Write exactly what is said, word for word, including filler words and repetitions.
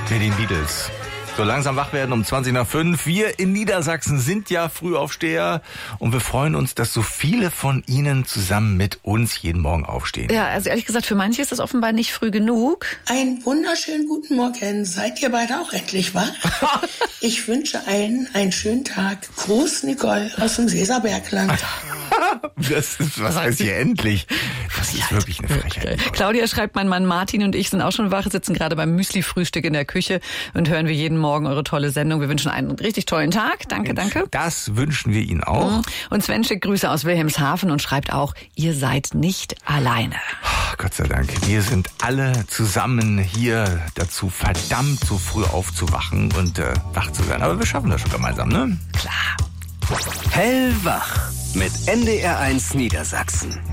Mit den Beatles. So langsam wach werden um zwanzig nach fünf. Wir in Niedersachsen sind ja Frühaufsteher und wir freuen uns, dass so viele von Ihnen zusammen mit uns jeden Morgen aufstehen. Ja, also ehrlich gesagt, für manche ist das offenbar nicht früh genug. Einen wunderschönen guten Morgen. Seid ihr beide auch endlich wach? Ich wünsche allen einen schönen Tag. Gruß Nicole aus dem Seserbergland. Das ist, was heißt hier endlich? Das ist wirklich eine Frechheit. Claudia schreibt, mein Mann Martin und ich sind auch schon wach, sitzen gerade beim Müsli-Frühstück in der Küche und hören wir jeden Morgen eure tolle Sendung. Wir wünschen einen richtig tollen Tag. Danke, danke. Das wünschen wir Ihnen auch. Und Sven schickt Grüße aus Wilhelmshaven und schreibt auch, ihr seid nicht alleine. Oh, Gott sei Dank. Wir sind alle zusammen hier dazu verdammt, so früh aufzuwachen und äh, wach zu sein. Aber wir schaffen das schon gemeinsam, ne? Klar. Hellwach mit N D R eins Niedersachsen.